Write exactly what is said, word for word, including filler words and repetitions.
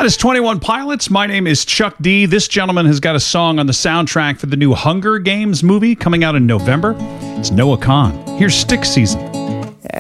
That is twenty-one Pilots. My name is Chuck D. This gentleman has got a song on the soundtrack for the new Hunger Games movie coming out in November. It's Noah Kahan. Here's Stick Season.